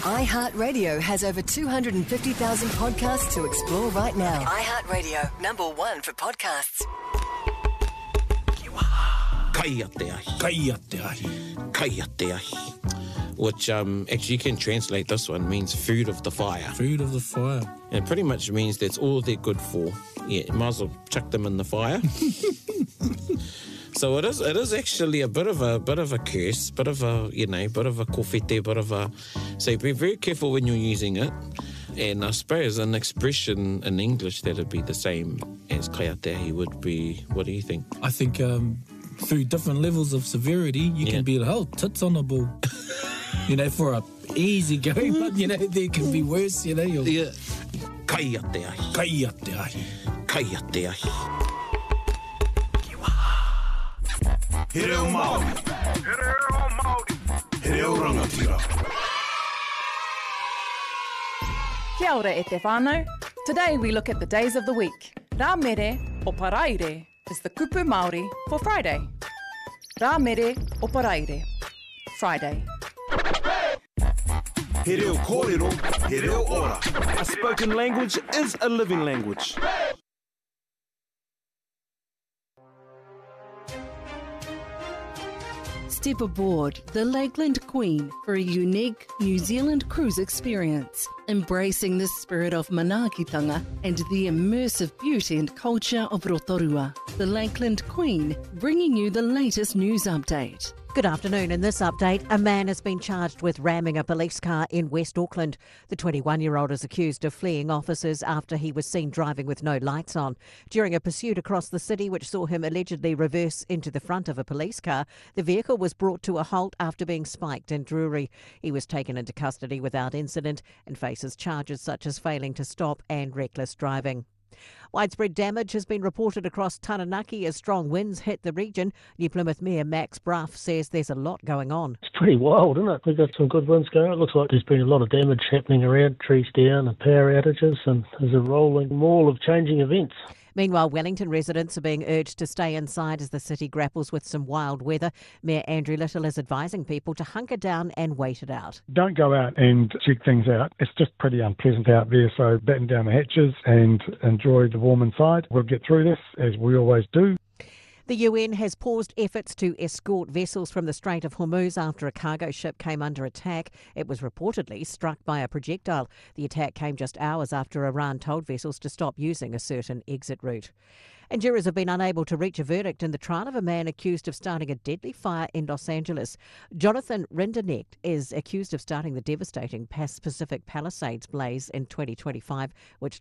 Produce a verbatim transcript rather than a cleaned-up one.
iHeartRadio has over two hundred fifty thousand podcasts to explore right now. iHeartRadio, number one for podcasts. Kaya te ahi. Kaya te ahi. Kaya te ahi. Which um, actually you can translate this one, means food of the fire. Food of the fire. And it pretty much means that's all they're good for. Yeah, might as well chuck them in the fire. So it is it is actually a bit of a bit of a curse, bit of a, you know, bit of a kōwhete, bit of a... So be very careful when you're using it. And I suppose an expression in English that would be the same as kaya te ahi would be, what do you think? I think um, through different levels of severity, you Yeah. can be the whole tits on the ball. You know, for a easy go, but, you know, there can be worse, you know. You're... Yeah. Kaya te ahi. Kaya te ahi. Kaya te ahi. He reo Māori. He reo Māori. He reo rangatira. Kia ora e te whānau. Today we look at the days of the week. Rā mere o paraire is the kupu Māori for Friday. Rā mere o paraire. Friday. He reo kōrero. He reo ora. A spoken language is a living language. Step aboard the Lakeland Queen for a unique New Zealand cruise experience, embracing the spirit of manaakitanga and the immersive beauty and culture of Rotorua. The Lakeland Queen, bringing you the latest news update. Good afternoon. In this update, a man has been charged with ramming a police car in West Auckland. The twenty-one-year-old is accused of fleeing officers after he was seen driving with no lights on. During a pursuit across the city, which saw him allegedly reverse into the front of a police car, the vehicle was brought to a halt after being spiked in Drury. He was taken into custody without incident and faces charges such as failing to stop and reckless driving. Widespread damage has been reported across Taranaki as strong winds hit the region. New Plymouth Mayor Max Bruff says there's a lot going on. It's pretty wild, isn't it? We've got some good winds going. It looks like there's been a lot of damage happening around, trees down and power outages, and there's a rolling mall of changing events. Meanwhile, Wellington residents are being urged to stay inside as the city grapples with some wild weather. Mayor Andrew Little is advising people to hunker down and wait it out. Don't go out and check things out. It's just pretty unpleasant out there, so batten down the hatches and enjoy the warm inside. We'll get through this, as we always do. The U N has paused efforts to escort vessels from the Strait of Hormuz after a cargo ship came under attack. It was reportedly struck by a projectile. The attack came just hours after Iran told vessels to stop using a certain exit route. And jurors have been unable to reach a verdict in the trial of a man accused of starting a deadly fire in Los Angeles. Jonathan Rinderknecht is accused of starting the devastating Pacific Palisades blaze in twenty twenty-five, which